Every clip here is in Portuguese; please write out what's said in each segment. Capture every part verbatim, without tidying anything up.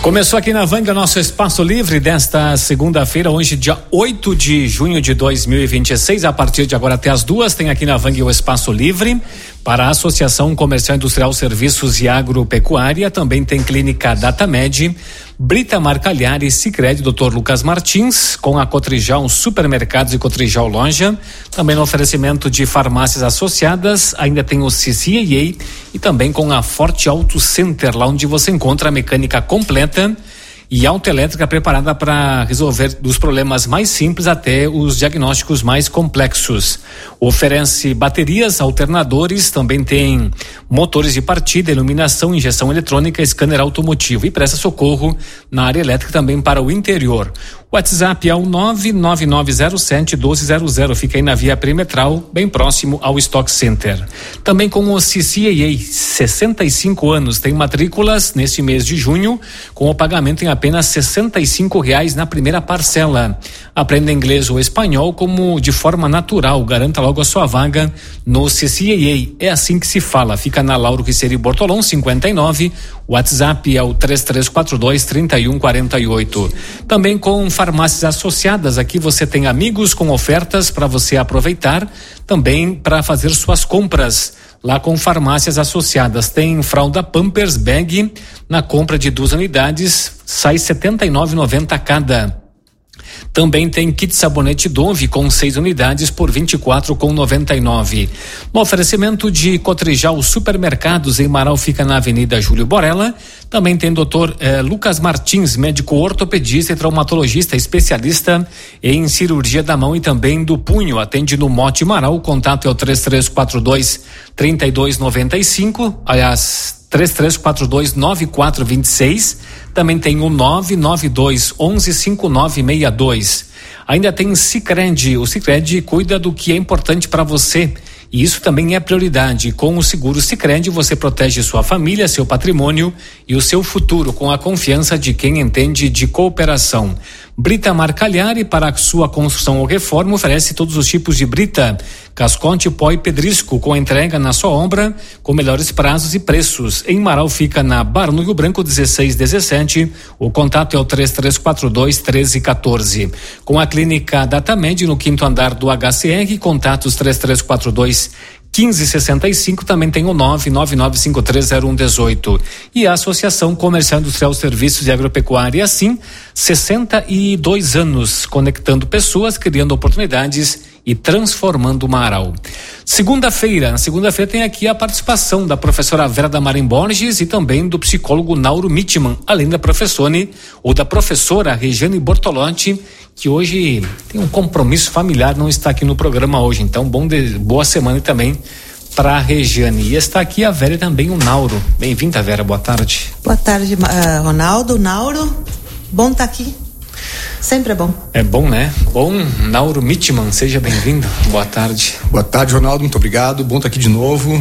Começou aqui na Vanga nosso Espaço Livre desta segunda-feira, hoje dia oito de junho de dois mil e vinte e seis. A partir de agora até as duas tem aqui na Vanga o Espaço Livre para a Associação Comercial Industrial Serviços e Agropecuária. Também tem Clínica Datamed, Brita Marcalhari, Sicredi, doutor Lucas Martins, com a Cotrijal Supermercados e Cotrijal Loja. Também no oferecimento de farmácias associadas, ainda tem o C C A A e também com a Forte Auto Center, lá onde você encontra a mecânica completa e autoelétrica preparada para resolver dos problemas mais simples até os diagnósticos mais complexos. Oferece baterias, alternadores, também tem motores de partida, iluminação, injeção eletrônica, scanner automotivo e presta socorro na área elétrica também para o interior. O WhatsApp é o nove nove nove zero sete um dois zero zero, fica aí na via perimetral, bem próximo ao Stock Center. Também com o C C A A, sessenta e cinco anos, tem matrículas neste mês de junho, com o pagamento em apenas sessenta e cinco reais na primeira parcela. Aprenda inglês ou espanhol como de forma natural, garanta logo a sua vaga no C C A A. É assim que se fala, fica na Lauro Quiceri Bortolão cinquenta e nove, o WhatsApp é o três três quatro dois, três um quatro oito. Também com farmácias associadas, aqui você tem amigos com ofertas para você aproveitar, também para fazer suas compras. Lá com farmácias associadas tem fralda Pampers Bag, na compra de duas unidades sai setenta e nove reais e noventa centavos cada. Também tem kit sabonete Dove com seis unidades por vinte e quatro reais e noventa e nove centavos. No oferecimento de Cotrijal Supermercados, em Marau, fica na Avenida Júlio Borella. Também tem doutor eh, Lucas Martins, médico ortopedista e traumatologista, especialista em cirurgia da mão e também do punho. Atende no Mote Marau. O contato é o três três quatro dois, três dois nove cinco, aliás, três três quatro dois, nove quatro dois seis. Também tem o nove nove dois, onze, cinco nove seis dois. Ainda tem Sicredi. O Sicredi cuida do que é importante para você. E isso também é prioridade. Com o seguro Sicredi, você protege sua família, seu patrimônio e o seu futuro com a confiança de quem entende de cooperação. Brita Marcalhari, para a sua construção ou reforma, oferece todos os tipos de brita, cascote, pó e pedrisco, com entrega na sua obra, com melhores prazos e preços. Em Marau fica na Barão Rio Branco dezesseis dezessete. O contato é o três três quatro dois, treze quatorze. Com a Clínica Datamed, no quinto andar do H C R, contatos três três quatro dois, quinze sessenta e cinco, também tem o nove nove nove cinco três zero um um oito. E a Associação Comercial Industrial Serviços e Agropecuária, assim, sessenta e dois anos, conectando pessoas, criando oportunidades e transformando o Marau. Segunda-feira, na segunda-feira tem aqui a participação da professora Vera Damarim Borges e também do psicólogo Nauro Mitman, além da professora ou da professora Regiane Bortolotti, que hoje tem um compromisso familiar, não está aqui no programa hoje. Então, bom de, boa semana também para a Regiane. E está aqui a Vera e também o Nauro. Bem-vinda, Vera, boa tarde. Boa tarde, uh, Ronaldo, Nauro. Bom estar aqui. Sempre é bom. É bom, né? Bom, Nauro Mitman, seja bem-vindo. Boa tarde. Boa tarde, Ronaldo, muito obrigado. Bom estar aqui de novo.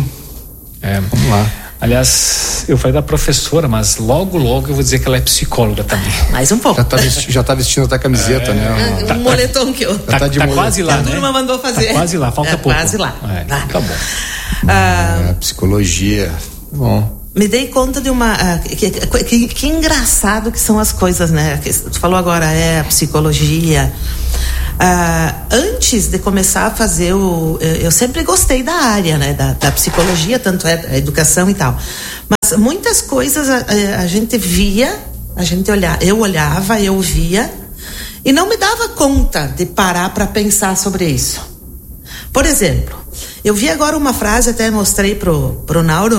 É, vamos lá. Aliás, eu falei da professora, mas logo, logo eu vou dizer que ela é psicóloga também. Mais um pouco. Já tá, vesti- já tá vestindo até a camiseta, é, né? Um tá, moletom que eu... Tá, tá, tá quase lá, a né? A turma mandou fazer. Tá quase lá, falta é, pouco. Quase lá. É, tá. Tá bom. Ah, é, psicologia. Bom. Me dei conta de uma... Uh, que, que, que engraçado que são as coisas, né? Que tu falou agora, é a psicologia... Uh, antes de começar a fazer o... Eu, eu sempre gostei da área, né? Da, da psicologia, tanto é a educação e tal. Mas muitas coisas a, a, a gente via, a gente olhava, eu olhava, eu via, e não me dava conta de parar para pensar sobre isso. Por exemplo, eu vi agora uma frase, até mostrei pro, pro Nauro,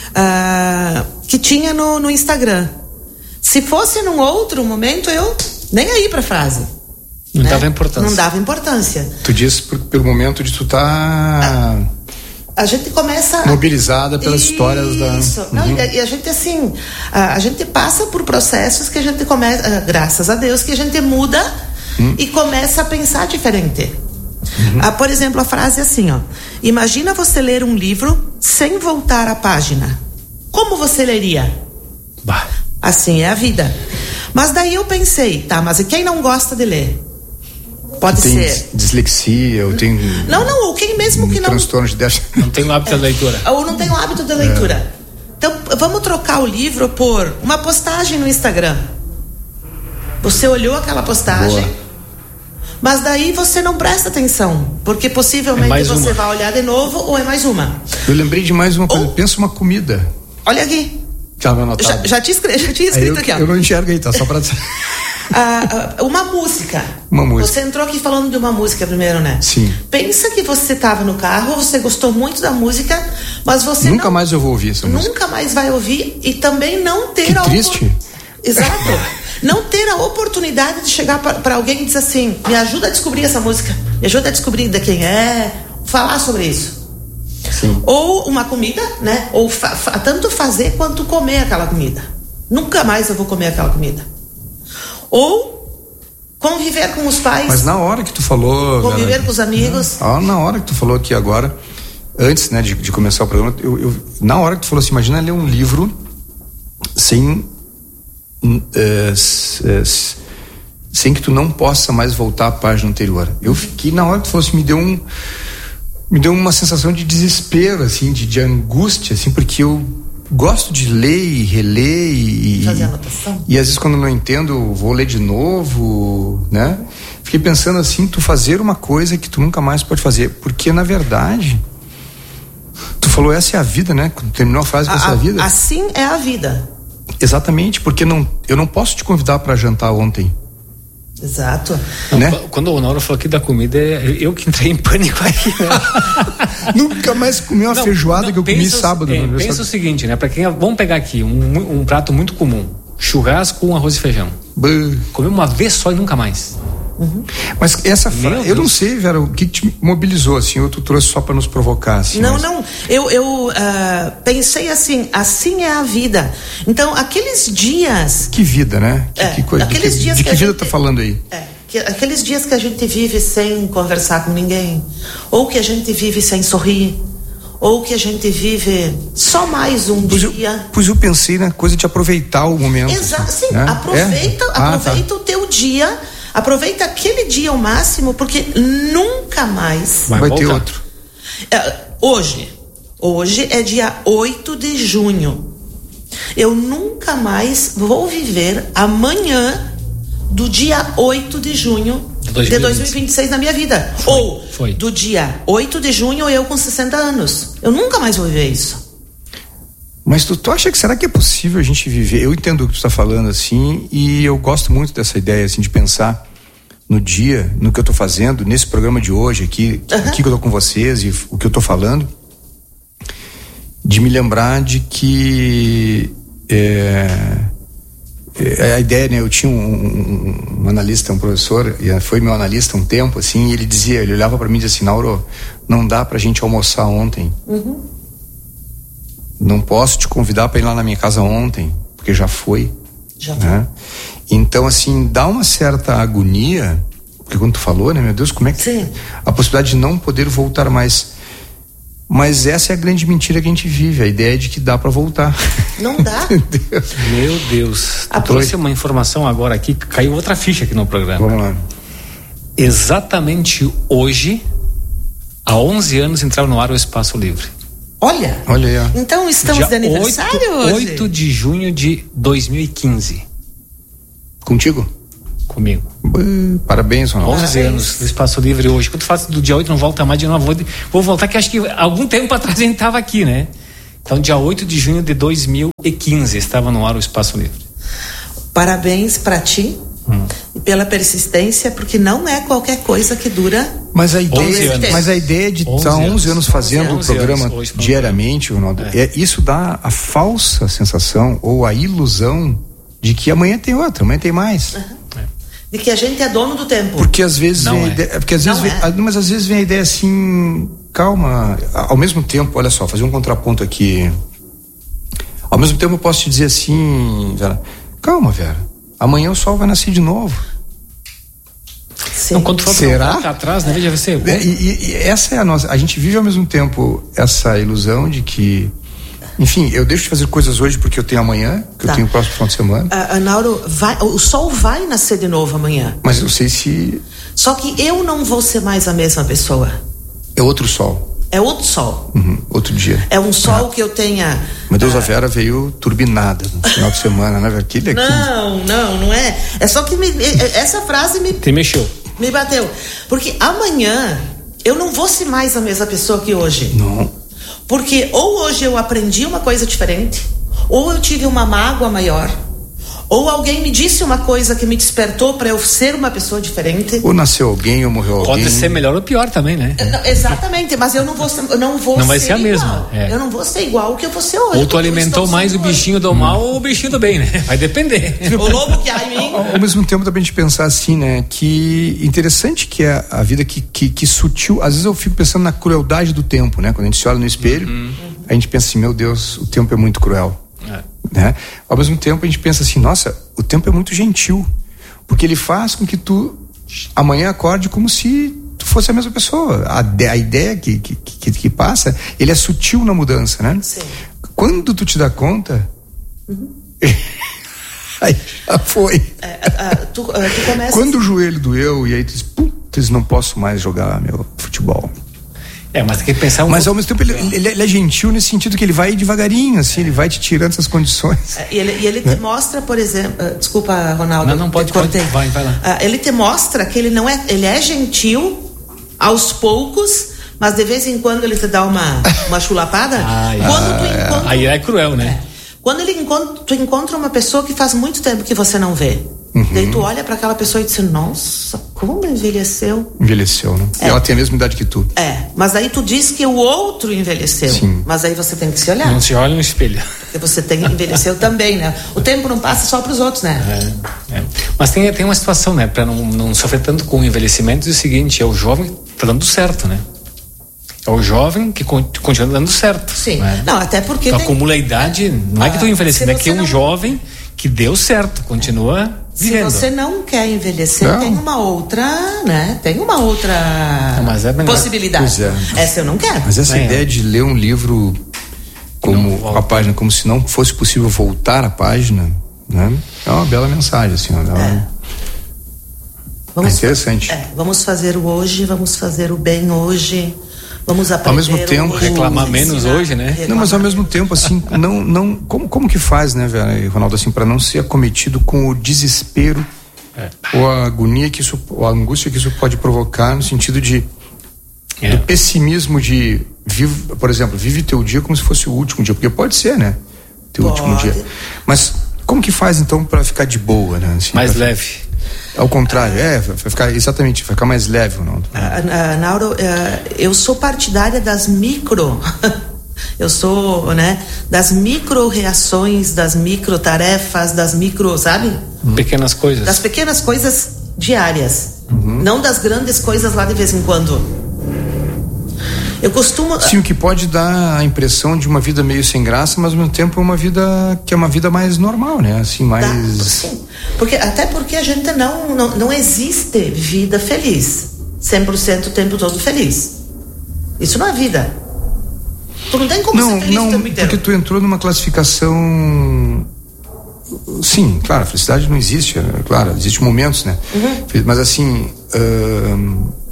uh, que tinha no, no Instagram. Se fosse num outro momento, eu nem aí pra frase. Não né? dava importância. Não dava importância. Tu diz por, pelo momento de tu tá... A, a gente começa... Mobilizada pelas Isso. histórias da... Isso. Não, uhum. e a gente, assim, a, a gente passa por processos que a gente começa, graças a Deus, que a gente muda uhum. e começa a pensar diferente. Uhum. Ah, por exemplo, a frase é assim, ó. Imagina você ler um livro sem voltar à página. Como você leria? Bah. Assim é a vida. Mas daí eu pensei, tá, mas e quem não gosta de ler? Pode tem ser. Dislexia, ou tem. Não, não, ou quem mesmo um que não. Transtorno de déficit. Não tem o hábito é, da leitura. Ou não tem o hábito da leitura. É. Então, vamos trocar o livro por uma postagem no Instagram. Você olhou aquela postagem, boa, mas daí você não presta atenção, porque possivelmente é você uma. vai olhar de novo ou é mais uma. Eu lembrei de mais uma coisa. Ou, pensa uma comida. Olha aqui. Já, já, já, te escre- já tinha escrito eu, aqui, ó. Eu não enxergo aí, tá? Só pra... ah, uma música. Uma música. Você entrou aqui falando de uma música primeiro, né? Sim. Pensa que você estava no carro, você gostou muito da música, mas você nunca não, mais eu vou ouvir essa música. Nunca mais vai ouvir e também não ter que a triste. Opor... Exato. Não ter a oportunidade de chegar para alguém e dizer assim: me ajuda a descobrir essa música, me ajuda a descobrir de quem é, falar sobre isso. Sim. Ou uma comida, né? Ou fa- fa- tanto fazer quanto comer aquela comida. Nunca mais eu vou comer aquela comida. Ou conviver com os pais. Mas na hora que tu falou, conviver Vera, com os amigos. Na, na hora que tu falou aqui agora, antes, né, de, de começar o programa, eu, eu, na hora que tu falou assim, imagina ler um livro sem é, é, sem que tu não possa mais voltar à página anterior. Eu fiquei, na hora que tu falou assim, me deu um me deu uma sensação de desespero, assim, de, de angústia, assim, porque eu gosto de ler e reler e fazer anotação. E às vezes quando eu não entendo, vou ler de novo, né? Fiquei pensando assim, tu fazer uma coisa que tu nunca mais pode fazer, porque na verdade tu falou, essa é a vida, né? Quando terminou a frase, essa é a vida. Assim é a vida. Exatamente, porque não, eu não posso te convidar para jantar ontem. Exato. Não, né? Quando o Nauro falou aqui da comida, eu que entrei em pânico aqui, né? Nunca mais comi uma não, feijoada não, que eu comi sábado. É, pensa o seguinte, né? Para quem, vamos pegar aqui um, um prato muito comum, churrasco com arroz e feijão. Buh. Comer uma vez só e nunca mais. Uhum. Mas essa frase, eu não sei, Vera, o que te mobilizou, assim, ou tu trouxe só para nos provocar, assim? Não, mas... não, eu, eu uh, pensei assim, assim é a vida. Então, aqueles dias... Que vida, né? Que, é, que coisa, aqueles de que, dias de que que vida gente, tá falando aí? É, que, aqueles dias que a gente vive sem conversar com ninguém, ou que a gente vive sem sorrir, ou que a gente vive só mais um pois dia. Eu, pois eu pensei na coisa de aproveitar o momento. Exato, sim, né? aproveita, é? ah, aproveita tá. o teu dia. Aproveita aquele dia ao máximo, porque nunca mais vai, vai ter outro. É, hoje, hoje é dia oito de junho. Eu nunca mais vou viver amanhã do dia oito de junho de dois mil e vinte e seis na minha vida. Foi, Ou foi. do dia oito de junho eu com sessenta anos. Eu nunca mais vou viver isso. Mas tu, tu acha que será que é possível a gente viver? Eu entendo o que tu está falando, assim, e eu gosto muito dessa ideia, assim, de pensar no dia, no que eu estou fazendo, nesse programa de hoje aqui, uhum. aqui que eu estou com vocês e o que eu estou falando, de me lembrar de que é, é, a ideia, né, eu tinha um, um, um analista, um professor, e foi meu analista um tempo, assim, e ele dizia, ele olhava para mim e dizia assim, Nauro, não dá pra gente almoçar ontem. Uhum. Não posso te convidar para ir lá na minha casa ontem, porque já foi. Já foi. Né? Então, assim, dá uma certa agonia, porque quando tu falou, né, meu Deus, como é que... Sim. A possibilidade de não poder voltar mais. Mas essa é a grande mentira que a gente vive, a ideia de que dá para voltar. Não dá. Meu Deus. A tu trouxe uma informação agora aqui, caiu outra ficha aqui no programa. Vamos lá. Exatamente hoje, há onze anos, entrava no ar o Espaço Livre. Olha, Olha aí, ó. Então estamos Dia de aniversário hoje? oito de junho de dois mil e quinze. Contigo? Comigo. Uh, parabéns, Ronaldo. onze anos do Espaço Livre hoje. Quando tu fala do dia oito, não volta mais de novo. Vou, vou voltar, que acho que algum tempo atrás a gente estava aqui, né? Então, dia oito de junho de dois mil e quinze, estava no ar o Espaço Livre. Parabéns para ti hum. e pela persistência, porque não é qualquer coisa que dura. Mas a ideia, mas a ideia de estar onze anos fazendo o programa anos, diariamente, Ronaldo, é. É, isso dá a falsa sensação ou a ilusão de que amanhã tem outra, amanhã tem mais. Uhum. É. De que a gente é dono do tempo. Porque às vezes não vem é. a ideia, porque às vezes vem, é. mas às vezes vem a ideia assim, calma, ao mesmo tempo, olha só, fazer um contraponto aqui. Ao mesmo tempo eu posso te dizer assim, Vera, calma, Vera, amanhã o sol vai nascer de novo. Sim. Então, quando tu será? Tá atrás, né? Já vai ser. E, e, e essa é a nossa. A gente vive ao mesmo tempo essa ilusão de que, enfim, eu deixo de fazer coisas hoje porque eu tenho amanhã, que tá. eu tenho o próximo final de semana. Uh, Nauro, vai, o sol vai nascer de novo amanhã. Mas eu sei se. Só que eu não vou ser mais a mesma pessoa. É outro sol. É outro sol. Uhum, outro dia. É um sol ah. que eu tenha... Meu Deus, ah, a Vera veio turbinada no final de semana, né? Aquilo aqui. Não, não, não é. É só que me, essa frase me... Te mexeu. Me bateu. Porque amanhã eu não vou ser mais a mesma pessoa que hoje. Não. Porque ou hoje eu aprendi uma coisa diferente, ou eu tive uma mágoa maior, ou alguém me disse uma coisa que me despertou para eu ser uma pessoa diferente. Ou nasceu alguém, ou morreu alguém. Pode ser melhor ou pior também, né? Não, exatamente, mas eu não vou, eu não vou não vai ser, ser a igual. mesma. É. Eu não vou ser igual ao que eu vou ser hoje. Ou tu alimentou mais o bichinho do mal hum. ou o bichinho do bem, né? Vai depender. O lobo que há em mim. Ao, ao mesmo tempo também a gente pensar assim, né? Que interessante que é a vida que, que, que sutil. Às vezes eu fico pensando na crueldade do tempo, né? Quando a gente se olha no espelho, uhum. a gente pensa assim, meu Deus, o tempo é muito cruel. É. Né? Ao mesmo tempo a gente pensa assim, nossa, o tempo é muito gentil, porque ele faz com que tu amanhã acorde como se tu fosse a mesma pessoa. A, a ideia que, que, que, que passa, ele é sutil na mudança, né? Sim. Quando tu te dá conta, uhum. aí já foi. É, a, tu, a, tu começa... Quando o joelho doeu e aí tu diz, putz, não posso mais jogar meu futebol. É, mas tem que pensar um Mas ao mesmo tempo ele, ele, ele é gentil nesse sentido que ele vai devagarinho, assim, ele vai te tirando essas condições. E ele, e ele te mostra, por exemplo, uh, desculpa, Ronaldo. Não, não pode, pode vai, vai lá. Uh, ele te mostra que ele não é, ele é gentil aos poucos, mas de vez em quando ele te dá uma, uma chulapada. Ah, é. Quando tu encontra, aí é cruel, né? É, quando ele encontra, tu encontra uma pessoa que faz muito tempo que você não vê. Uhum. Daí tu olha pra aquela pessoa e diz, nossa, como envelheceu. Envelheceu, né? É. Ela tem a mesma idade que tu. É, mas aí tu diz que o outro envelheceu. Sim. Mas aí você tem que se olhar. Não se olha no espelho. Porque você tem envelheceu também, né? O tempo não passa só pros outros, né? É, é. Mas tem, tem uma situação, né? Pra não, não sofrer tanto com o envelhecimento, é o seguinte, é o jovem que tá dando certo, né? É o jovem que continua dando certo. Sim. Né? Não, até porque tu tem... acumula a idade, não ah, é que tu envelhecendo, é que é um não... jovem que deu certo, continua vivendo. Se você não quer envelhecer, não. tem uma outra, né? Tem uma outra não, mas é possibilidade. É. Essa eu não quero. Mas essa é. ideia de ler um livro como a página, como se não fosse possível voltar à página, né? É uma bela mensagem, assim, ó, é. Vamos, é interessante. É, vamos fazer o hoje, vamos fazer o bem hoje. Vamos aprender. Ao mesmo tempo, hoje, reclamar menos ensinar, hoje, né? Reclamar. Não, mas ao mesmo tempo, assim, não, não, como, como que faz, né, Vera, Ronaldo, assim, para não ser acometido com o desespero é. ou a agonia que isso, ou a angústia que isso pode provocar, no sentido de é. do pessimismo de, vive, por exemplo, vive teu dia como se fosse o último dia, porque pode ser, né? Teu pode. último dia. Mas como que faz então para ficar de boa, né? Assim, mais pra... leve. Ao contrário, é, vai ficar, exatamente, vai ficar mais leve, não? Uh, Nauro, uh, eu sou partidária das micro, eu sou, né, das micro reações, das micro tarefas, das micro, sabe? Pequenas coisas. Das pequenas coisas diárias, uhum. não das grandes coisas lá de vez em quando. Eu costumo... Sim, o que pode dar a impressão de uma vida meio sem graça, mas ao mesmo tempo é uma vida que é uma vida mais normal, né? Assim, mais... Tá, sim. Porque, até porque a gente não, não, não existe vida feliz. cem por cento o tempo todo feliz. Isso não é vida. Tu não tem como não, ser feliz não, o tempo inteiro. Porque tu entrou numa classificação... Sim, claro, a felicidade não existe, é, claro, existem momentos, né? Uhum. Mas assim... Uh...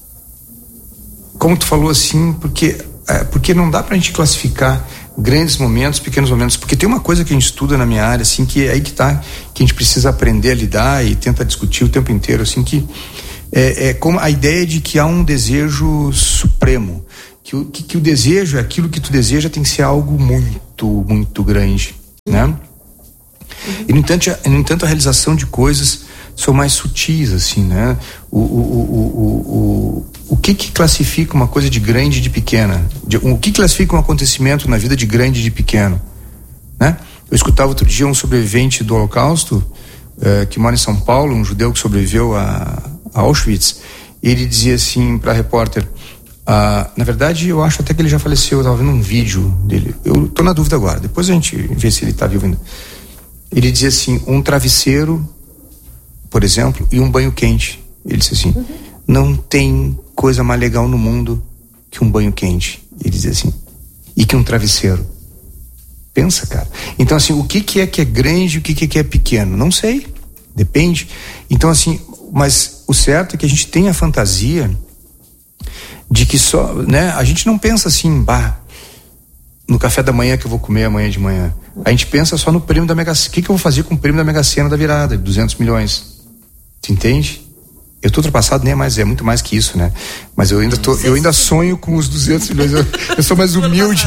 Como tu falou assim, porque, é, porque não dá pra gente classificar grandes momentos, pequenos momentos, porque tem uma coisa que a gente estuda na minha área, assim, que é aí que tá, que a gente precisa aprender a lidar e tenta discutir o tempo inteiro, assim, que é, é como a ideia de que há um desejo supremo, que o, que, que o desejo, aquilo que tu deseja tem que ser algo muito, muito grande, né? Uhum. E no entanto, no entanto a realização de coisas são mais sutis, assim, né? O, o, o, o, o, o que que classifica uma coisa de grande e de pequena? De, o que classifica um acontecimento na vida de grande e de pequeno? Né? Eu escutava outro dia um sobrevivente do Holocausto, eh, que mora em São Paulo, um judeu que sobreviveu a, a Auschwitz, e ele dizia assim para a repórter, ah, na verdade eu acho até que ele já faleceu, eu estava vendo um vídeo dele, eu estou na dúvida agora, depois a gente vê se ele está vivo ainda. Ele dizia assim, um travesseiro, por exemplo, e um banho quente. Ele disse assim, uhum. não tem coisa mais legal no mundo que um banho quente. Ele dizia assim, e que um travesseiro. Pensa, cara. Então, assim, o que que é que é grande e o que que é que é pequeno? Não sei, depende. Então, assim, mas o certo é que a gente tem a fantasia de que só, né? A gente não pensa assim, bah, no café da manhã que eu vou comer amanhã de manhã. A gente pensa só no prêmio da Mega Sena. O que, que eu vou fazer com o prêmio da Mega Sena da virada, de duzentos milhões? Tu entende? Eu tô ultrapassado, nem é mais, é muito mais que isso, né? Mas eu ainda tô, eu ainda sonho com os duzentos milhões. Eu, eu sou mais humilde.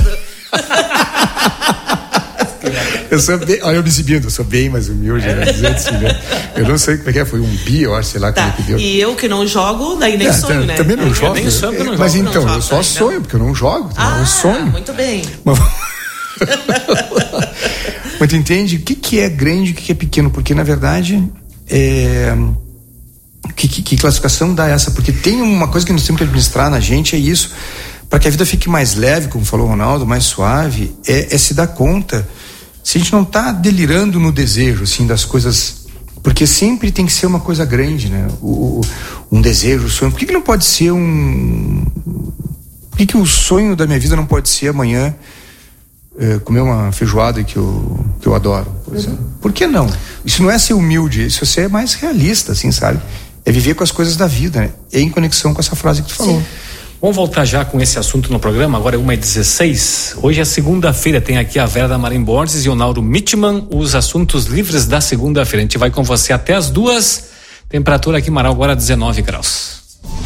Eu sou bem, olha eu me exibindo, eu sou bem mais humilde, né? duzentos milhões. Eu não sei como é que é, foi um bi, eu acho, sei lá tá. como é que deu. E eu que não jogo, daí nem é, sonho, tá, né? Também não eu jogo. Nem sonho, eu não mas jogo, então, não eu só jogo, sonho, porque eu não jogo, ah, eu sonho. Muito bem. Mas, mas tu entende? O que, que é grande e o que, que é pequeno? Porque, na verdade, é... que, que, que classificação dá essa? Porque tem uma coisa que nós temos que administrar na gente, é isso. Para que a vida fique mais leve, como falou o Ronaldo, mais suave, é, é se dar conta. Se a gente não está delirando no desejo, assim, das coisas, porque sempre tem que ser uma coisa grande, né? O, um desejo, um sonho. Por que, que não pode ser um... Por que, que o sonho da minha vida não pode ser amanhã é, comer uma feijoada que eu, que eu adoro, por exemplo? Uhum. Por que não? Isso não é ser humilde, isso é ser mais realista, assim, sabe? É viver com as coisas da vida, né? É em conexão com essa frase que tu falou. Sim. Vamos voltar já com esse assunto no programa, agora é uma e dezesseis. Hoje é segunda-feira, tem aqui a Vera da Marim Borges e o Nauro Mitman, os assuntos livres da segunda-feira. A gente vai com você até as duas, temperatura aqui em Marau agora dezenove graus.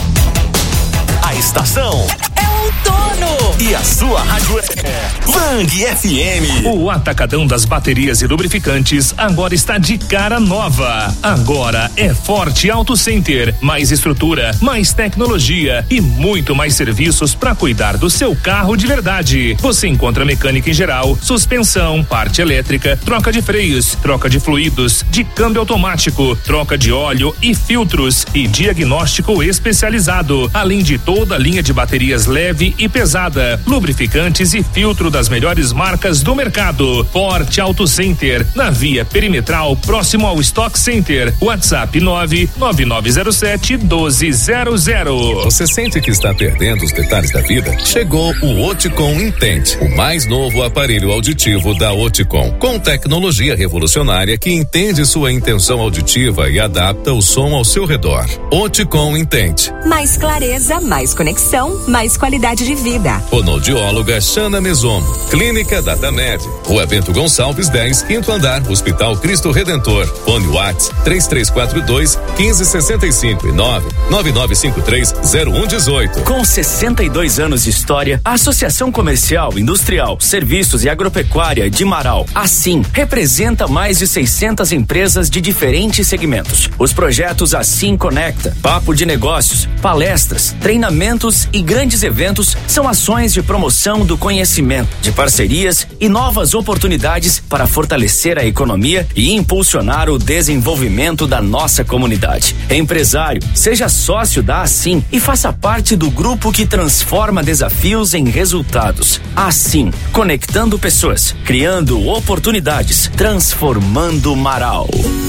A estação é outono e a sua rádio é Vang F M. O atacadão das baterias e lubrificantes agora está de cara nova. Agora é Forte Auto Center, mais estrutura, mais tecnologia e muito mais serviços para cuidar do seu carro de verdade. Você encontra mecânica em geral, suspensão, parte elétrica, troca de freios, troca de fluidos, de câmbio automático, troca de óleo e filtros e diagnóstico especializado, além de toda a linha de baterias leve e pesada, lubrificantes e filtro das melhores marcas do mercado. Forte Auto Center, na via perimetral, próximo ao Stock Center. WhatsApp nove nove nove zero sete um dois zero zero. Você sente que está perdendo os detalhes da vida? Chegou o Oticom Intente, o mais novo aparelho auditivo da Oticom, com tecnologia revolucionária que entende sua intenção auditiva e adapta o som ao seu redor. Oticom Intente. Mais clareza, mais conexão, mais qualidade de vida. Fonoaudióloga Xana Mesomo. Clínica Datamed. Rua Bento Gonçalves dez, quinto andar, Hospital Cristo Redentor. Fone Whats três três quatro dois, um cinco seis cinco e nove nove nove cinco três zero um um oito. Com sessenta e dois anos de história, a Associação Comercial, Industrial, Serviços e Agropecuária de Marau, assim, representa mais de seiscentas empresas de diferentes segmentos. Os projetos Assim Conecta, Papo de Negócios, palestras, treinamentos e grandes eventos são ações de promoção do conhecimento, de parcerias e novas oportunidades para fortalecer a economia e impulsionar o desenvolvimento da nossa comunidade. Empresário, seja sócio da Assim e faça parte do grupo que transforma desafios em resultados. Assim, conectando pessoas, criando oportunidades, transformando Marau.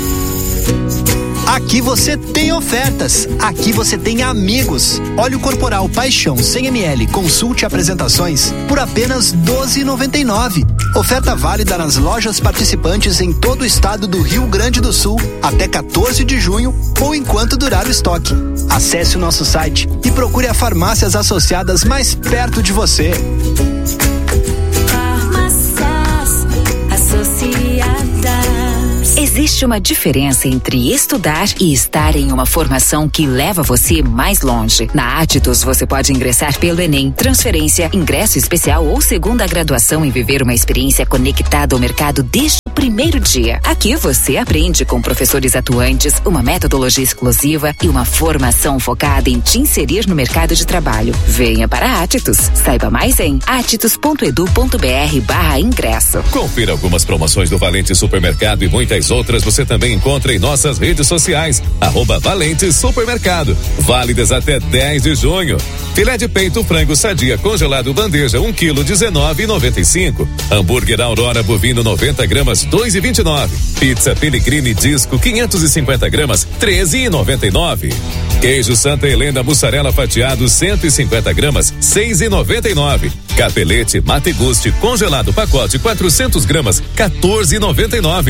Aqui você tem ofertas, aqui você tem amigos. Óleo corporal Paixão cem mililitros, consulte apresentações por apenas doze reais e noventa e nove centavos. Oferta válida nas lojas participantes em todo o estado do Rio Grande do Sul até quatorze de junho ou enquanto durar o estoque. Acesse o nosso site e procure as farmácias associadas mais perto de você. Farmácias Associadas. Existe uma diferença entre estudar e estar em uma formação que leva você mais longe. Na Atitus, você pode ingressar pelo Enem, transferência, ingresso especial ou segunda graduação e viver uma experiência conectada ao mercado desde o primeiro dia. Aqui você aprende com professores atuantes, uma metodologia exclusiva e uma formação focada em te inserir no mercado de trabalho. Venha para a Atitus. Saiba mais em atitus ponto edu ponto br barra ingresso. Confira algumas promoções do Valente Supermercado e muitas outras você também encontra em nossas redes sociais. Arroba Valente Supermercado. Válidas até dez de junho. Filé de peito frango sadia congelado bandeja um quilo dezenove e noventa e cinco. Hambúrguer Aurora bovino noventa gramas dois e vinte e nove. Pizza Pellegrini disco quinhentos e cinquenta gramas treze e noventa e nove. Queijo Santa Helena mussarela fatiado cento e cinquenta gramas seis e noventa e nove. Capelete Mate Gusti congelado pacote quatrocentos gramas quatorze e noventa e nove.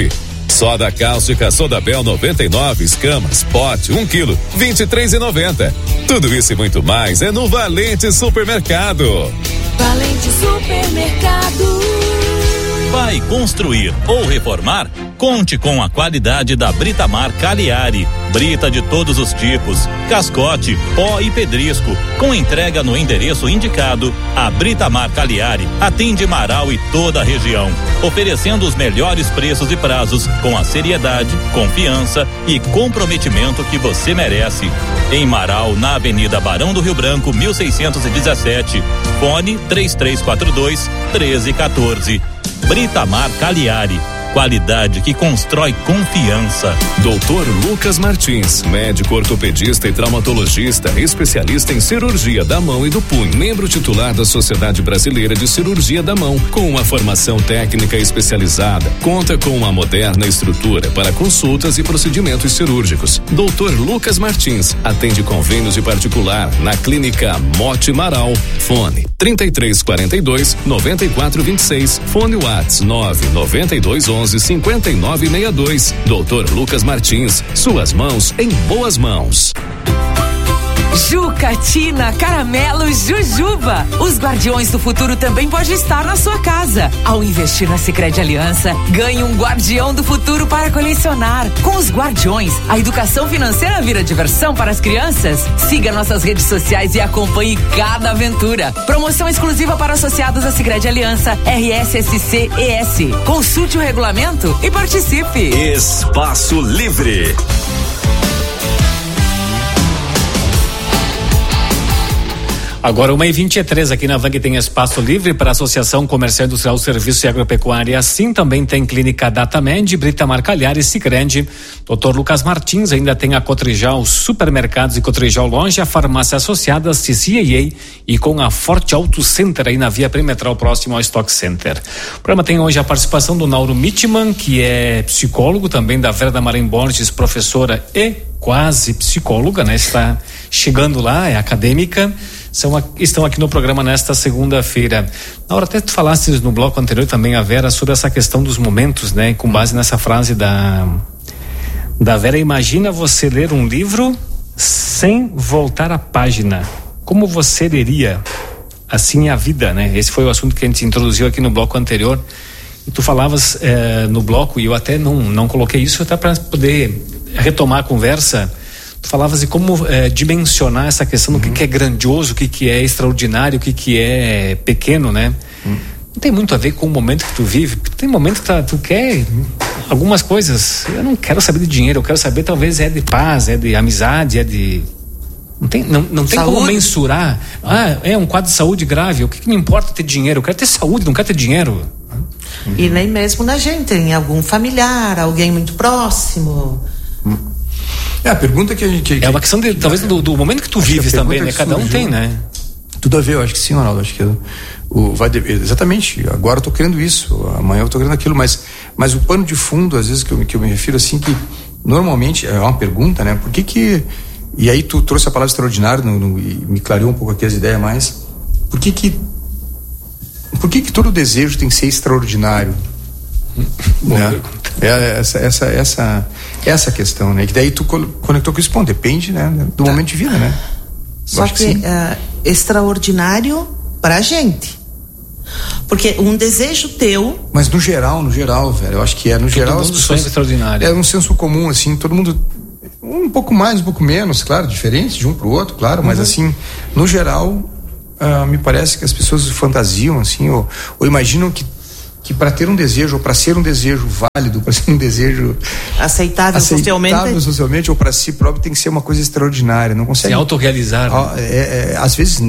Soda cáustica Sodabel noventa e nove escamas, pote um quilo, vinte e três e noventa. Tudo isso e muito mais é no Valente Supermercado. Valente Supermercado. Vai construir ou reformar? Conte com a qualidade da Britamar Cagliari. Brita de todos os tipos, cascote, pó e pedrisco. Com entrega no endereço indicado, a Britamar Cagliari atende Marau e toda a região, oferecendo os melhores preços e prazos com a seriedade, confiança e comprometimento que você merece. Em Marau, na Avenida Barão do Rio Branco, mil seiscentos e dezessete. Fone três três quatro dois, um três um quatro. Britamar Cagliari. Qualidade que constrói confiança. doutor Lucas Martins, médico ortopedista e traumatologista, especialista em cirurgia da mão e do punho, membro titular da Sociedade Brasileira de Cirurgia da Mão, com uma formação técnica especializada. Conta com uma moderna estrutura para consultas e procedimentos cirúrgicos. doutor Lucas Martins atende convênios de particular na Clínica Mote Marau. Fone trinta e três quarenta e dois, noventa e quatro vinte e seis. Fone WhatsApp nove noventa e dois onze cinquenta e nove sessenta e dois. doutor Lucas Martins, suas mãos em boas mãos. Jucatina, Caramelo, Jujuba. Os guardiões do futuro também podem estar na sua casa. Ao investir na Sicredi Aliança, ganhe um guardião do futuro para colecionar. Com os guardiões, a educação financeira vira diversão para as crianças. Siga nossas redes sociais e acompanhe cada aventura. Promoção exclusiva para associados à Sicredi Aliança, R S S C E S. Consulte o regulamento e participe. Espaço Livre. Agora uma e vinte e três aqui na Vang tem espaço livre para a Associação Comercial Industrial Serviço e Agropecuária. Assim também tem Clínica Datamed, Britamar Cagliari, Sicredi. doutor Lucas Martins, ainda tem a Cotrijal Supermercados e Cotrijal Loja, Farmácia Associada, C C A A e com a Forte Auto Center aí na Via Perimetral próximo ao Stock Center. O programa tem hoje a participação do Nauro Mitman, que é psicólogo, também da Vera Marim Borges, professora e quase psicóloga, né? Está chegando lá, é acadêmica. São, estão aqui no programa nesta segunda-feira. Na hora até tu falaste no bloco anterior também, a Vera, sobre essa questão dos momentos, né? Com base nessa frase da da Vera, imagina você ler um livro sem voltar a página. Como você leria? Assim é a vida, né? Esse foi o assunto que a gente introduziu aqui no bloco anterior. E tu falavas eh, no bloco, e eu até não, não coloquei isso até para poder retomar a conversa. Tu falavas de como eh, dimensionar essa questão do uhum. que, que é grandioso, o que, que é extraordinário, o que, que é pequeno, né? Uhum. Não tem muito a ver com o momento que tu vive, porque tem momento que tá, tu quer algumas coisas. Eu não quero saber de dinheiro, eu quero saber talvez é de paz, é de amizade, é de... Não tem, não, não tem como mensurar. Ah, é um quadro de saúde grave, o que, que me importa ter dinheiro? Eu quero ter saúde, não quero ter dinheiro. E nem mesmo na gente, em algum familiar, alguém muito próximo... Hum. É, a pergunta que a gente... Que, é uma questão de, talvez do, do momento que tu vives também, né? Cada um tem, né? Tudo a ver, eu acho que sim, Ronaldo, acho que o, vai, exatamente, agora eu tô querendo isso, amanhã eu tô querendo aquilo, mas, mas o pano de fundo, às vezes, que eu, que eu me refiro, assim, que normalmente, é uma pergunta, né? Por que que, e aí tu trouxe a palavra extraordinário no, no, e me clareou um pouco aqui as ideias mais, por que que, por que que todo desejo tem que ser extraordinário? Né? É essa, essa, essa, essa questão, né? Que daí tu conectou com isso, bom, depende, né? Do momento de vida, né? Só que, que uh, extraordinário pra gente. Porque um desejo teu... Mas no geral, no geral, velho, eu acho que é, no todo geral... Todo mundo sonha extraordinário. É um senso comum, assim, todo mundo... Um pouco mais, um pouco menos, claro, diferente de um pro outro, claro, uhum. Mas assim, no geral, uh, me parece que as pessoas fantasiam, assim, ou, ou imaginam que que para ter um desejo, ou para ser um desejo válido, para ser um desejo aceitável, aceitável socialmente, socialmente ou para si próprio, tem que ser uma coisa extraordinária, não consegue se autorrealizar, né? é, é, às vezes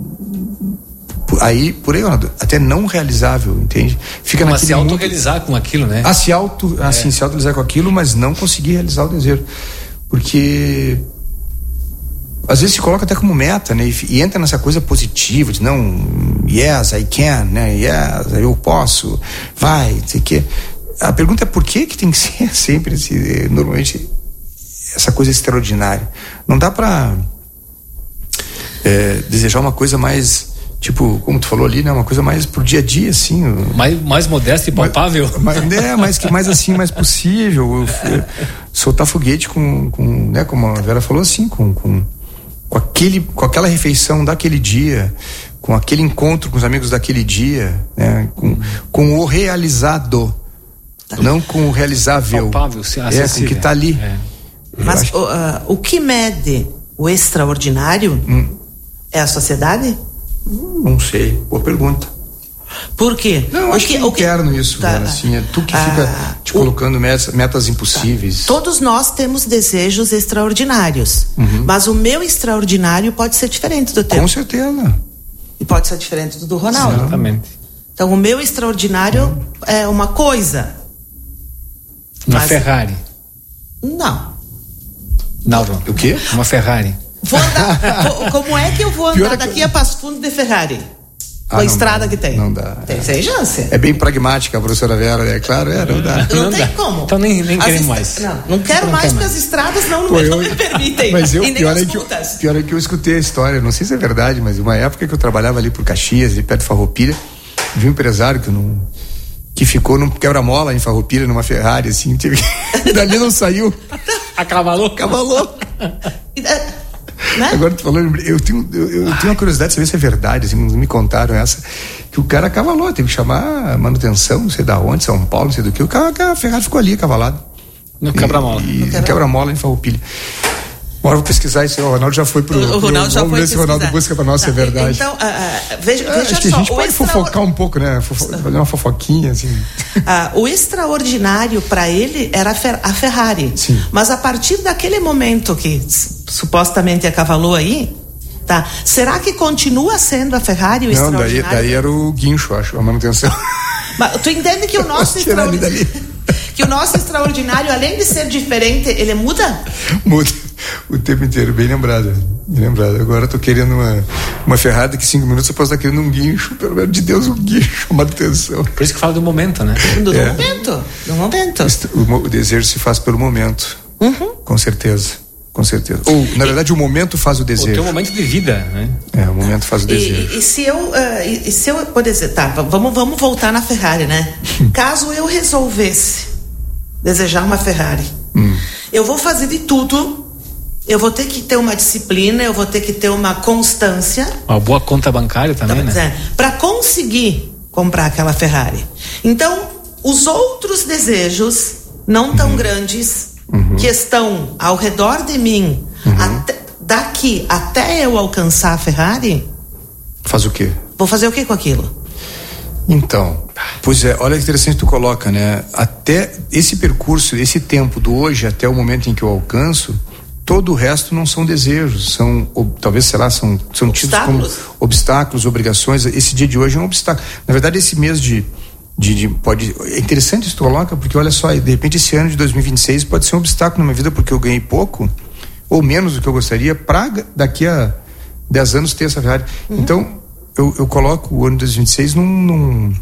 aí, por aí, até não realizável, entende? Fica mas se mundo, autorrealizar com aquilo, né? Ah, se auto, é. assim, se autorrealizar com aquilo, mas não conseguir realizar o desejo, porque às vezes se coloca até como meta, né? E, e entra nessa coisa positiva de não, yes, I can, né? Yes, eu posso, vai, não sei o quê. A pergunta é por que que tem que ser sempre esse, normalmente essa coisa extraordinária? Não dá pra é, desejar uma coisa mais Tipo, como tu falou ali, né? Uma coisa mais pro dia a dia, assim. Mais, mais modesta e palpável. Mais, né, mais, que, mais assim, mais possível. Eu, eu, soltar foguete com, com, né? Como a Vera falou, assim, com, com, com, aquele, com aquela refeição daquele dia, com aquele encontro com os amigos daquele dia, né? Com, com o realizado, tá. Não com o realizável. Palpável, é, com o que tá ali. É. Mas acho... o, uh, o que mede o extraordinário hum. é a sociedade? Não sei, boa pergunta. Por quê? Não, acho que, que é interno isso, tá, cara, assim, é tu que ah, fica te colocando o, metas, metas impossíveis. Tá. Todos nós temos desejos extraordinários, uhum. mas o meu extraordinário pode ser diferente do teu. Com certeza. E pode ser diferente do do Ronaldo. Exatamente. Então o meu extraordinário uhum. é uma coisa. Uma mas... Ferrari. Não. Não, não. O quê? Uma Ferrari. Vou andar, como é que eu vou andar daqui que... a Passo Fundo de Ferrari? Com ah, a estrada dá, que tem. Não dá. Tem sem chance. É bem pragmática a professora Vera, é claro, é, não dá. Não, não tem dá. como. Então nem, nem queremos mais. Não, não quero não mais porque as estradas não, Pô, não eu, me permitem. Mas eu, e nem pior, as é que eu, multas. pior é que eu escutei a história, não sei se é verdade, mas uma época que eu trabalhava ali por Caxias, ali perto de Farroupilha, vi um empresário que não... que ficou num quebra-mola em Farroupilha, numa Ferrari, assim, teve que... dali não saiu. Acavalou? Acavalou. Né? Agora tu falou, eu tenho, eu, eu tenho uma curiosidade de saber se é verdade, assim, me contaram essa, que o cara cavalou, teve que chamar manutenção, não sei da onde, São Paulo, não sei do que, o cara, a Ferrari ficou ali, cavalado. No quebra-mola. E, no quebra-mola em Farroupilha. Uma hora eu vou pesquisar isso, o Ronaldo já foi pro... O Ronaldo pro, já vamos foi ver se o Ronaldo busca pra nós, tá, se é verdade. Então, uh, uh, veja, é, veja acho que só, a gente pode extra... fofocar um pouco, né? Fofo... Fazer uma fofoquinha, assim. Uh, o extraordinário para ele era a Ferrari. Sim. Mas a partir daquele momento que supostamente acavalou aí, tá? Será que continua sendo a Ferrari o Não, extraordinário? Daí, daí era o guincho, acho, a manutenção. Mas tu entende que o nosso extraordinário... que o nosso extraordinário, além de ser diferente, ele muda? Muda. O tempo inteiro, bem lembrado, bem lembrado. Agora eu tô querendo uma, uma Ferrari que cinco minutos eu posso estar querendo um guincho, pelo menos de Deus, um guincho, uma manutenção. Por isso que fala do momento, né? Do, é. do momento, do momento. O, o desejo se faz pelo momento, uhum. com certeza, com certeza. Ou, na verdade, o momento faz o desejo. O teu momento de vida, né? É, o momento faz o desejo. E, e se eu, uh, e, e se eu, por exemplo, tá, vamos, vamos voltar na Ferrari, né? Caso eu resolvesse desejar uma Ferrari, hum. eu vou fazer de tudo. Eu vou ter que ter uma disciplina, eu vou ter que ter uma constância. Uma boa conta bancária também, tá, né? Para conseguir comprar aquela Ferrari. Então, os outros desejos não tão uhum. grandes, uhum. que estão ao redor de mim, uhum. até, daqui até eu alcançar a Ferrari. Faz o quê? Vou fazer o quê com aquilo? Então, pois é, olha que interessante tu coloca, né? Até esse percurso, esse tempo do hoje até o momento em que eu alcanço, todo o resto não são desejos, são, ou, talvez, sei lá, são, são tidos como obstáculos, obrigações. Esse dia de hoje é um obstáculo. Na verdade, esse mês de, de, de pode, é interessante isso que tu coloca, porque olha só, de repente esse ano de dois mil e vinte e seis pode ser um obstáculo na minha vida, porque eu ganhei pouco, ou menos do que eu gostaria, pra daqui a dez anos ter essa Ferrari. Uhum. Então, eu, eu coloco o ano de dois mil e vinte e seis num, num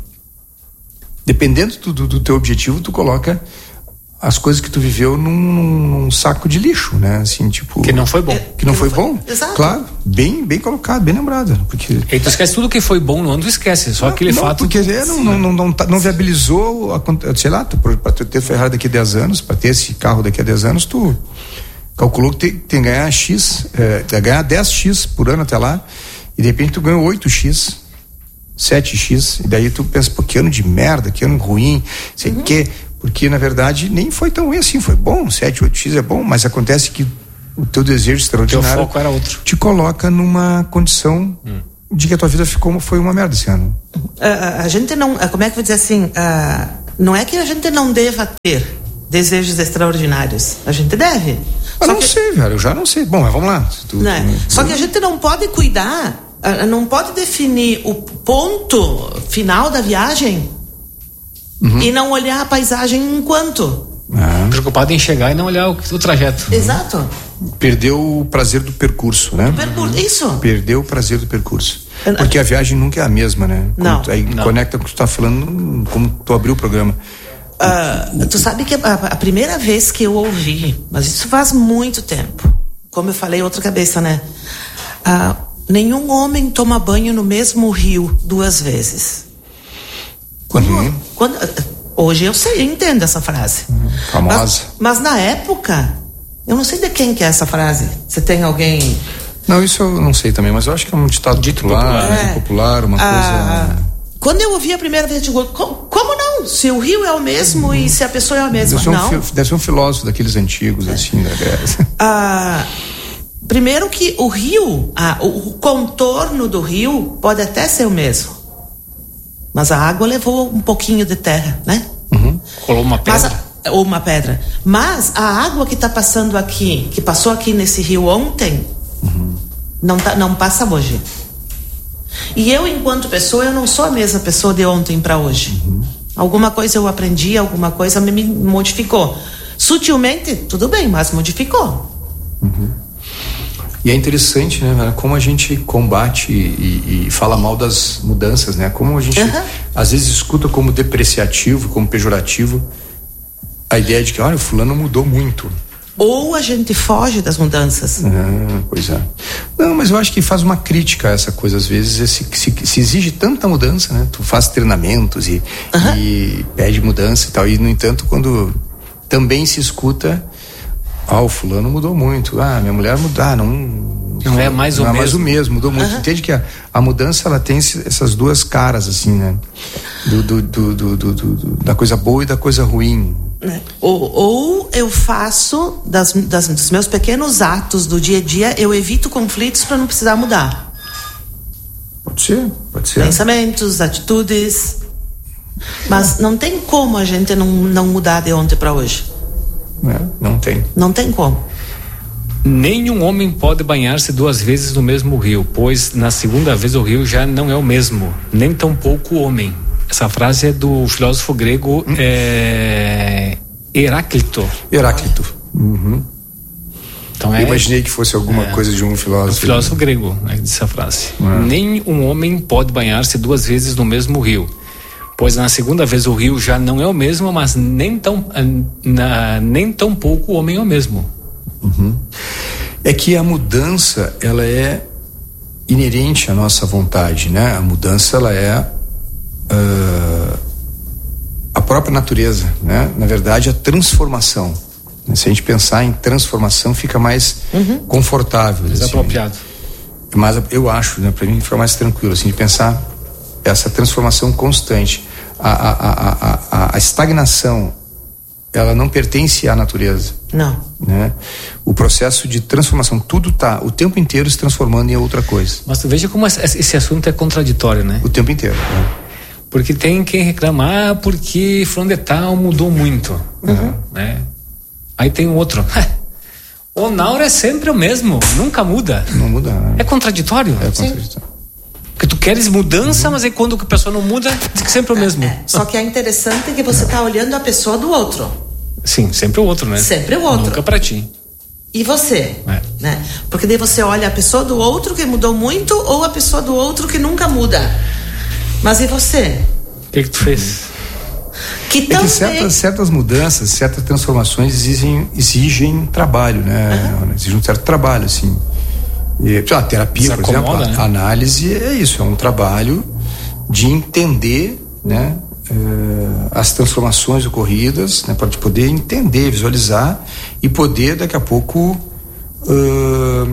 dependendo do, do, do teu objetivo, tu coloca as coisas que tu viveu num, num saco de lixo, né? Assim, tipo... Que não foi bom. É, que não, não foi, foi bom? Exato. Claro, bem, bem colocado, bem lembrado. Porque... E tu esquece tudo que foi bom no ano, tu esquece, só não, aquele não, fato... Porque é, não, não, não, não, não viabilizou, a, sei lá, tu, pra tu ter Ferrari daqui a dez anos, pra ter esse carro daqui a dez anos, tu calculou que tem, tem que ganhar X, é, ganhar dez X por ano até lá, e de repente tu ganhou oito X, sete X, e daí tu pensa, pô, que ano de merda, que ano ruim, sei o uhum. quê. Porque, na verdade, nem foi tão ruim assim, foi bom, sete, oito X é bom, mas acontece que o teu desejo extraordinário... Teu foco era outro. Te coloca numa condição hum. de que a tua vida ficou, foi uma merda esse ano. Uh, a gente não, uh, como é que eu vou dizer assim, uh, não é que a gente não deva ter desejos extraordinários, a gente deve. Eu não que... sei, velho, eu já não sei. Bom, mas vamos lá. Tu, né? tu... Só que a gente não pode cuidar, uh, não pode definir o ponto final da viagem... Uhum. E não olhar a paisagem enquanto. Ah. Preocupado em chegar e não olhar o, o trajeto. Exato. Perdeu o prazer do percurso, né? Do percurso, isso. Perdeu o prazer do percurso. Porque a viagem nunca é a mesma, né? Não. Tu, aí não. Conecta com o que tu tá falando, como tu abriu o programa. Uh, tu sabe que a, a primeira vez que eu ouvi, mas isso faz muito tempo, como eu falei, outra cabeça, né? Uh, nenhum homem toma banho no mesmo rio duas vezes. Quando, uhum. quando, hoje eu sei, eu entendo essa frase. Uhum. Famosa. Mas, mas na época, eu não sei de quem que é essa frase. Você tem alguém... Não, isso eu não sei também, mas eu acho que é um ditado dito popular, popular, é. popular, uma ah, coisa... Quando eu ouvi a primeira vez, eu digo, como, como não? Se o rio é o mesmo, uhum, e se a pessoa é a mesma, deve ser um não. Fi, deve ser um filósofo daqueles antigos, é. assim, da Grécia. Ah, primeiro que o rio, ah, o, o contorno do rio pode até ser o mesmo, mas a água levou um pouquinho de terra, né? Uhum. Colou uma pedra. Mas, ou uma pedra. Mas a água que está passando aqui, que passou aqui nesse rio ontem, uhum, não, tá, não passa hoje. E eu, enquanto pessoa, eu não sou a mesma pessoa de ontem para hoje. Uhum. Alguma coisa eu aprendi, alguma coisa me modificou. Sutilmente, tudo bem, mas modificou. Uhum. E é interessante, né, como a gente combate e, e fala mal das mudanças, né? Como a gente, uhum, às vezes escuta como depreciativo, como pejorativo a ideia de que, olha, o fulano mudou muito. Ou a gente foge das mudanças. Ah, pois é. Não, mas eu acho que faz uma crítica a essa coisa, às vezes, se, se, se exige tanta mudança, né? Tu faz treinamentos e, uhum, e pede mudança e tal, e no entanto, quando também se escuta, ah, o fulano mudou muito, ah, minha mulher mudou, ah, não... Não é mais o não mesmo. é mais o mesmo, mudou muito. Uhum. Entende que a, a mudança, ela tem essas duas caras, assim, né? Do, do, do, do, do, do, da coisa boa e da coisa ruim. É. Ou, ou eu faço das, das, dos meus pequenos atos do dia a dia, eu evito conflitos para não precisar mudar. Pode ser, pode ser. Pensamentos, atitudes. Mas não tem como a gente não, não mudar de ontem para hoje. É, não tem. Não tem como. Nenhum homem pode banhar-se duas vezes no mesmo rio, pois na segunda vez o rio já não é o mesmo, nem tampouco o homem. Essa frase é do filósofo grego hum. é... Heráclito. Heráclito. Uhum. Então é... Eu imaginei que fosse alguma é... coisa de um filósofo. Um filósofo grego, né, disse a frase. Uhum. Nem um homem pode banhar-se duas vezes no mesmo rio, pois na segunda vez o rio já não é o mesmo, mas nem tão, na, nem tão pouco o homem é o mesmo. Uhum. É que a mudança, ela é inerente à nossa vontade, né? A mudança, ela é uh, a própria natureza, né? Na verdade, a transformação. Se a gente pensar em transformação, fica mais uhum. confortável. Mais assim, apropriado. Mas eu acho, né? Para mim fica mais tranquilo, assim, de pensar essa transformação constante. A, a, a, a, a estagnação, ela não pertence à natureza. Não. Né? O processo de transformação, tudo está o tempo inteiro se transformando em outra coisa. Mas tu veja como esse assunto é contraditório, né? O tempo inteiro. Né? Porque tem quem reclama, ah, porque fulano de tal mudou muito. Uhum. Né? Aí tem um outro. O Nauro é sempre o mesmo, nunca muda. Não muda. Né? É contraditório. É contraditório. Porque tu queres mudança, uhum. mas aí quando a pessoa não muda, diz que sempre é o mesmo. É, só que é interessante que você está olhando a pessoa do outro. Sim, sempre o outro, né? Sempre o outro. Nunca pra ti. E você? É. Né? Porque daí você olha a pessoa do outro que mudou muito ou a pessoa do outro que nunca muda. Mas e você? O que que tu fez? Que é também... que certas, certas mudanças, certas transformações exigem, exigem trabalho, né? Uhum. Exigem um certo trabalho, assim. E, a terapia, por exemplo, a, né? a análise é isso, é um trabalho de entender, né, uh, as transformações ocorridas, né, para poder entender, visualizar e poder daqui a pouco uh,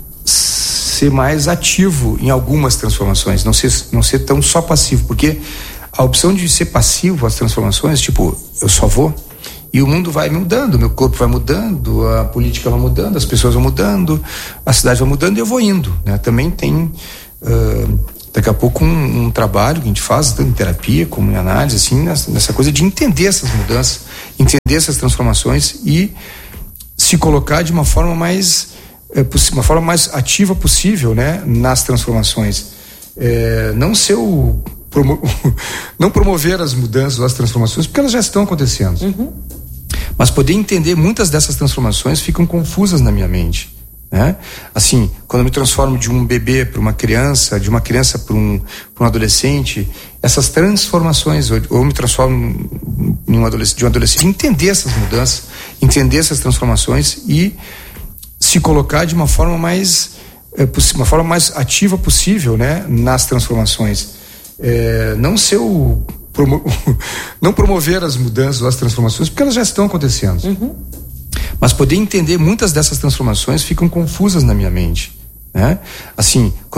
ser mais ativo em algumas transformações, não ser, não ser tão só passivo, porque a opção de ser passivo às transformações, tipo, eu só vou. E o mundo vai mudando, meu corpo vai mudando, a política vai mudando, as pessoas vão mudando, a cidade vai mudando e eu vou indo, né? Também tem uh, daqui a pouco um, um trabalho que a gente faz, tanto em terapia como em análise, assim, nessa, nessa coisa de entender essas mudanças, entender essas transformações e se colocar de uma forma mais é, uma forma mais ativa possível, né? Nas transformações. É, não ser o promo, não promover as mudanças ou as transformações, porque elas já estão acontecendo. Uhum. Mas poder entender muitas dessas transformações ficam confusas na minha mente, né? Assim, quando eu me transformo de um bebê para uma criança, de uma criança para um, para um adolescente, essas transformações, ou, ou me transformo em um adolescente, de um adolescente, entender essas mudanças, entender essas transformações e se colocar de uma forma mais é, uma forma mais ativa possível, né, nas transformações. É, não ser o promo, não promover as mudanças, as transformações, porque elas já estão acontecendo. Uhum. Mas poder entender muitas dessas transformações ficam confusas na minha mente, né? Assim,